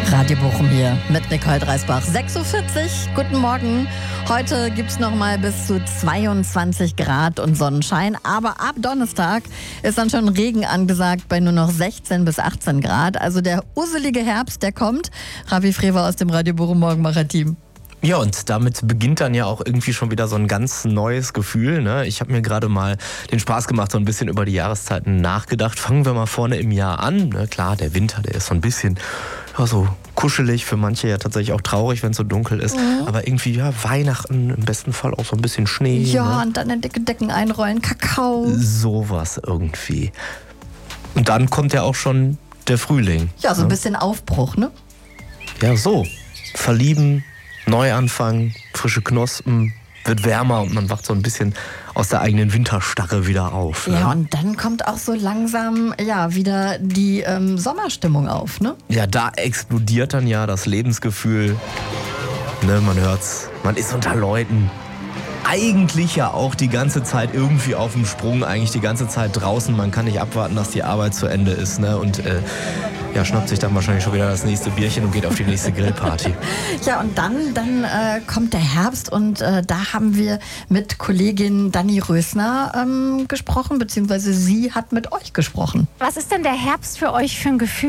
Radio Bochum hier mit Nicole Dreisbach. 6.40 Uhr, guten Morgen. Heute gibt es noch mal bis zu 22 Grad und Sonnenschein. Aber ab Donnerstag ist dann schon Regen angesagt bei nur noch 16 bis 18 Grad. Also der uselige Herbst, der kommt. Ravi Frewer aus dem Radio Bochum Morgenmacher-Team. Ja, und damit beginnt dann ja auch irgendwie schon wieder so ein ganz neues Gefühl, ne? Ich habe mir gerade mal den Spaß gemacht, so ein bisschen über die Jahreszeiten nachgedacht. Fangen wir mal vorne im Jahr an. Ne? Klar, der Winter, der ist so ein bisschen so kuschelig, für manche ja tatsächlich auch traurig, wenn es so dunkel ist. Mhm. Aber irgendwie, ja, Weihnachten, im besten Fall auch so ein bisschen Schnee. Ja, ne? Und dann in dicke Decken einrollen, Kakao. Sowas irgendwie. Und dann kommt ja auch schon der Frühling. Ja, so ein bisschen Aufbruch, ne? Ja, so. Verlieben, Neuanfang, frische Knospen, wird wärmer und man wacht so ein bisschen aus der eigenen Winterstarre wieder auf. Ne? Ja, und dann kommt auch so langsam wieder die Sommerstimmung auf, ne? Ja, da explodiert dann ja das Lebensgefühl. Ne, man hört's, man ist unter Leuten. Eigentlich ja auch die ganze Zeit irgendwie auf dem Sprung, eigentlich die ganze Zeit draußen. Man kann nicht abwarten, dass die Arbeit zu Ende ist, ne? Und schnappt sich dann wahrscheinlich schon wieder das nächste Bierchen und geht auf die nächste Grillparty. Ja, und dann kommt der Herbst und da haben wir mit Kollegin Dani Rösner gesprochen, beziehungsweise sie hat mit euch gesprochen. Was ist denn der Herbst für euch für ein Gefühl?